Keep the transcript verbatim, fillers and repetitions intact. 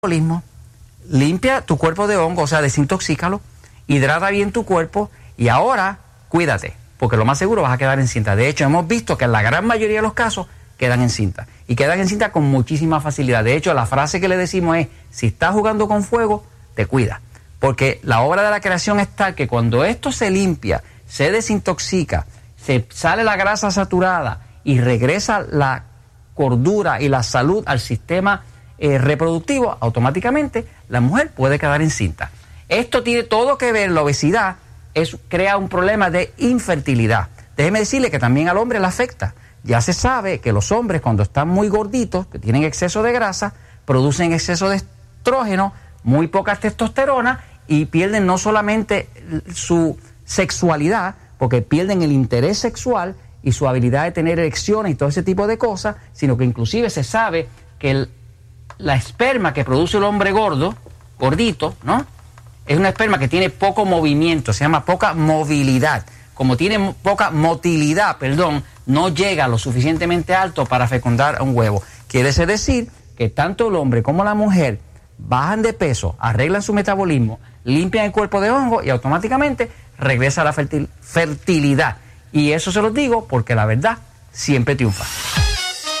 metabolismo, limpia tu cuerpo de hongo, o sea, desintoxícalo, hidrata bien tu cuerpo y ahora cuídate, porque lo más seguro vas a quedar encinta. De hecho, hemos visto que en la gran mayoría de los casos quedan encinta y quedan encinta con muchísima facilidad. De hecho, la frase que le decimos es, si estás jugando con fuego, te cuida, porque la obra de la creación es tal que cuando esto se limpia, se desintoxica, se sale la grasa saturada y regresa la cordura y la salud al sistema eh, reproductivo, automáticamente la mujer puede quedar encinta. Esto tiene todo que ver, la obesidad es, crea un problema de infertilidad. Déjeme decirle que también al hombre le afecta. Ya se sabe que los hombres cuando están muy gorditos, que tienen exceso de grasa, producen exceso de estrógeno, muy poca testosterona y pierden no solamente su sexualidad, porque pierden el interés sexual y su habilidad de tener erecciones y todo ese tipo de cosas, sino que inclusive se sabe que el, la esperma que produce el hombre gordo, gordito, ¿no? Es una esperma que tiene poco movimiento, se llama poca movilidad. Como tiene poca motilidad, perdón, no llega lo suficientemente alto para fecundar un huevo. Quiere decir que tanto el hombre como la mujer bajan de peso, arreglan su metabolismo, limpian el cuerpo de hongo y automáticamente regresa la fertil- fertilidad. Y eso se los digo porque la verdad siempre triunfa.